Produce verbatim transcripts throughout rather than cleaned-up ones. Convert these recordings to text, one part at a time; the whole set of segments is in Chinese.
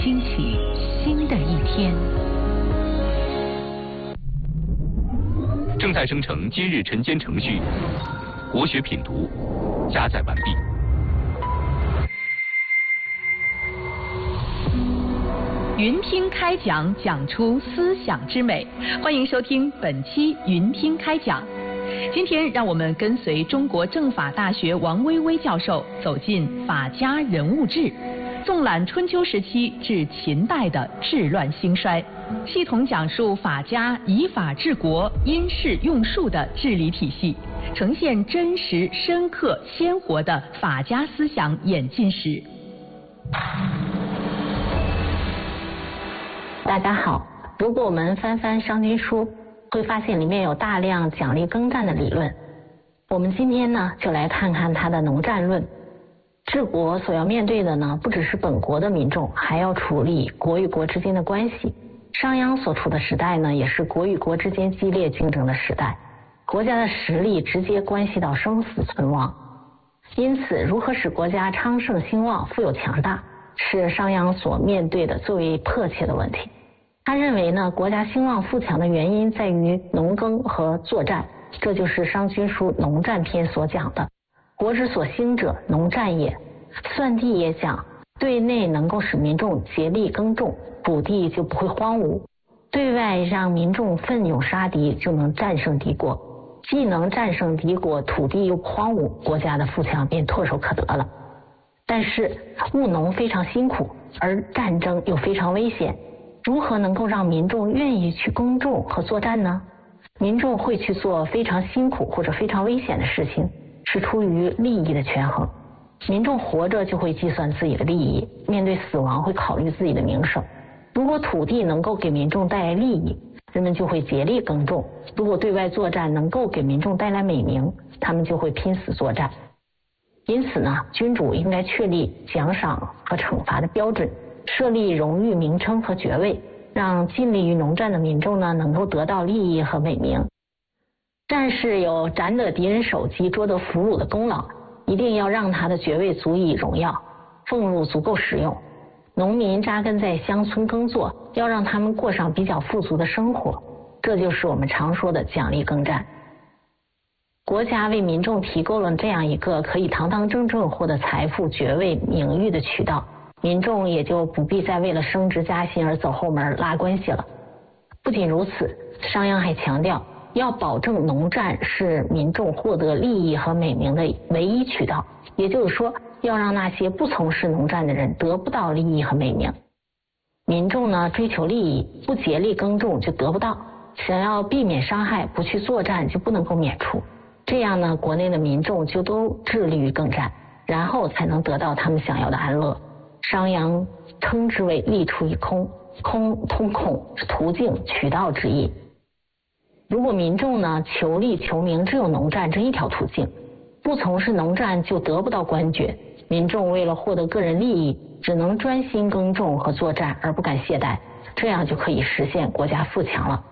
兴起新的一天。 正在生成今日晨间程序，国学品读加载完毕。 云听开讲，讲出思想之美。欢迎收听本期云听开讲。今天让我们跟随中国政法大学王薇薇教授走进法家人物志，纵览春秋时期至秦代的治乱兴衰，系统讲述法家以法治国、因势用术的治理体系，呈现真实、深刻、鲜活的法家思想演进史。 大家好，如果我们翻翻商君书，会发现里面有大量奖励耕战的理论。我们今天呢，就来看看他的农战论。治国所要面对的呢，不只是本国的民众，还要处理国与国之间的关系。商鞅所处的时代呢，也是国与国之间激烈竞争的时代，国家的实力直接关系到生死存亡。因此，如何使国家昌盛兴旺、富有强大，是商鞅所面对的最为迫切的问题。他认为呢，国家兴旺富强的原因在于农耕和作战，这就是商君书农战篇所讲的。国之所兴者，农战也。算地也讲，对内能够使民众竭力耕种，土地就不会荒芜；对外让民众奋勇杀敌，就能战胜敌国。既能战胜敌国，土地又不荒芜，国家的富强便唾手可得了。但是务农非常辛苦，而战争又非常危险，如何能够让民众愿意去耕种和作战呢？民众会去做非常辛苦或者非常危险的事情，是出于利益的权衡。民众活着就会计算自己的利益，面对死亡会考虑自己的名声。如果土地能够给民众带来利益，人们就会竭力耕种；如果对外作战能够给民众带来美名，他们就会拼死作战。因此呢，君主应该确立奖赏和惩罚的标准，设立荣誉名称和爵位，让尽力于农战的民众呢能够得到利益和美名。战士有斩得敌人首级、捉得俘虏的功劳，一定要让他的爵位足以荣耀，俸禄足够使用。农民扎根在乡村耕作，要让他们过上比较富足的生活，这就是我们常说的奖励耕战。国家为民众提供了这样一个可以堂堂正正获得财富、爵位、名誉的渠道，民众也就不必再为了升职加薪而走后门拉关系了。不仅如此，商鞅还强调要保证农战是民众获得利益和美名的唯一渠道，也就是说，要让那些不从事农战的人得不到利益和美名。民众呢，追求利益，不竭力耕种就得不到；想要避免伤害，不去作战就不能够免除。这样呢，国内的民众就都致力于耕战，然后才能得到他们想要的安乐。商鞅称之为利出于空，空通孔是途径、渠道之意。如果民众呢求利求名只有农战这一条途径，不从事农战就得不到官爵，民众为了获得个人利益，只能专心耕种和作战而不敢懈怠，这样就可以实现国家富强了。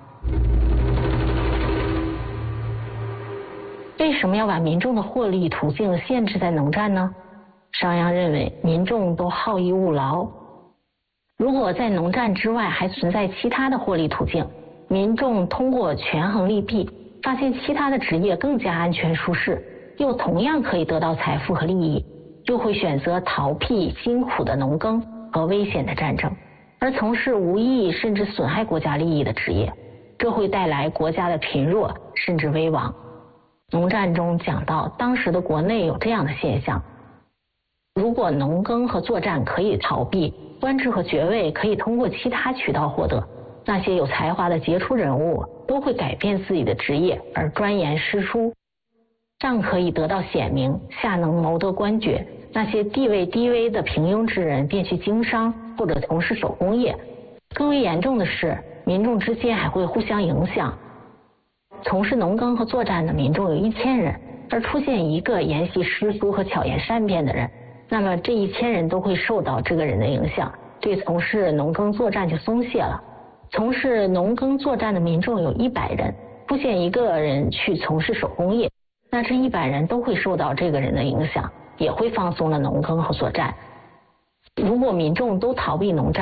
为什么要把民众的获利途径限制在农战呢？商鞅认为民众都好逸恶劳，如果在农战之外还存在其他的获利途径，民众通过权衡利弊，发现其他的职业更加安全舒适，又同样可以得到财富和利益，就会选择逃避辛苦的农耕和危险的战争，而从事无意义甚至损害国家利益的职业，这会带来国家的贫弱甚至危亡。农战中讲到，当时的国内有这样的现象：如果农耕和作战可以逃避，官职和爵位可以通过其他渠道获得，那些有才华的杰出人物都会改变自己的职业而钻研诗书，上可以得到显名，下能谋得官爵。那些地位低微的平庸之人便去经商或者从事手工业。更为严重的是，民众之间还会互相影响。从事农耕和作战的民众有一千人，而出现一个研习诗书和巧言善辩的人，那么这一千人都会受到这个人的影响，对从事农耕作战就松懈了。从事农耕作战的民众有一百人，出现一个人去从事手工业，那这一百人都会受到这个人的影响，也会放松了农耕和作战。如果民众都逃避农战，